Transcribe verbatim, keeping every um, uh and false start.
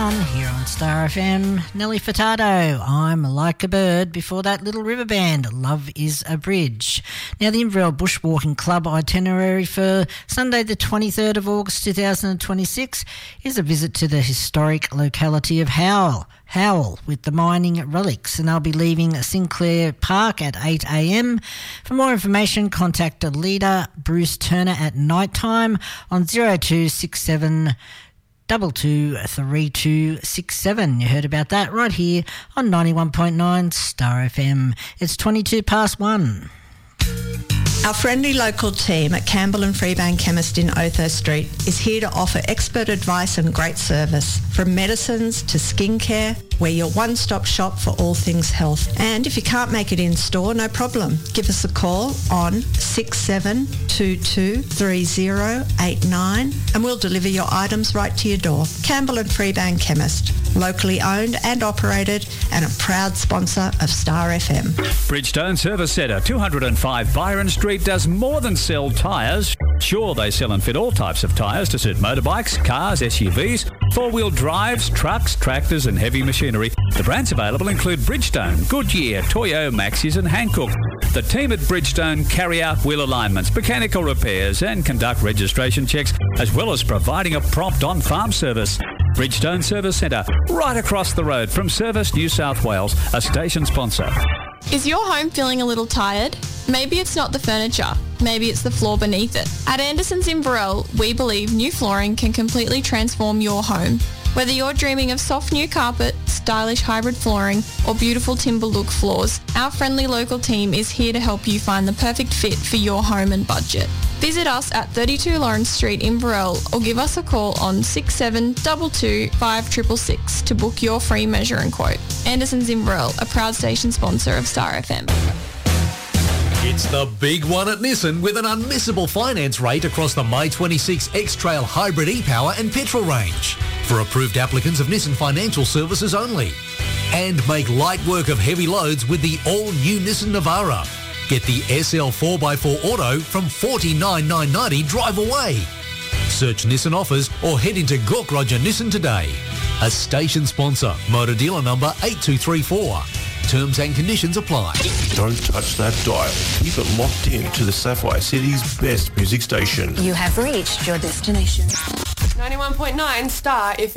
one here on Star F M. Nelly Furtado, I'm Like a Bird. Before that, Little River Band, Love is a Bridge. Now, the Inverell Bushwalking Club itinerary for Sunday the twenty-third of August two thousand twenty-six is a visit to the historic locality of Howell. Howell with the mining relics, and they'll be leaving Sinclair Park at eight a.m. For more information, contact a leader, Bruce Turner, at night time on zero two six seven two two three two six seven. You heard about that right here on ninety-one point nine Star F M. It's twenty-two past one. Our friendly local team at Campbell and Freebank Chemist in Othurst Street is here to offer expert advice and great service. From medicines to skincare, we're your one-stop shop for all things health. And if you can't make it in store, no problem. Give us a call on six seven two two three zero eight nine and we'll deliver your items right to your door. Campbell and Freebank Chemist, locally owned and operated and a proud sponsor of Star F M. Bridgestone Service Centre, two oh five Byron Street, does more than sell tyres. Sure, they sell and fit all types of tyres to suit motorbikes, cars, S U Vs, four-wheel drives, trucks, tractors and heavy machinery. The brands available include Bridgestone, Goodyear, Toyo, Maxxis and Hankook. The team at Bridgestone carry out wheel alignments, mechanical repairs and conduct registration checks, as well as providing a prompt on-farm service. Bridgestone Service Centre, right across the road from Service New South Wales, a station sponsor. Is your home feeling a little tired? Maybe it's not the furniture. Maybe it's the floor beneath it. At Anderson's Inverell, we believe new flooring can completely transform your home. Whether you're dreaming of soft new carpet, stylish hybrid flooring, or beautiful timber look floors, our friendly local team is here to help you find the perfect fit for your home and budget. Visit us at thirty-two Lawrence Street, Inverell, or give us a call on six seven two two five six six six to book your free measure and quote. Anderson's Inverell, a proud station sponsor of Star F M. It's the big one at Nissan with an unmissable finance rate across the May twenty-six X-Trail Hybrid e-Power and petrol range for approved applicants of Nissan Financial Services only. And make light work of heavy loads with the all-new Nissan Navara. Get the S L four by four Auto from forty-nine thousand nine hundred ninety dollars drive away. Search Nissan offers or head into Gork Roger Nissan today. A station sponsor, motor dealer number eight two three four. Terms and conditions apply. Don't touch that dial. Keep it locked in to the Sapphire City's best music station. You have reached your destination. ninety-one point nine Star F M.